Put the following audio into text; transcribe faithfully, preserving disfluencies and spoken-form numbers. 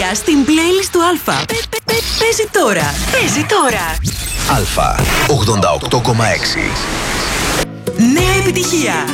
στην playlist του Αλφα. Παίζει τώρα. Παίζει τώρα. Αλφα ογδόντα οκτώ κόμμα έξι. Νέα επιτυχία.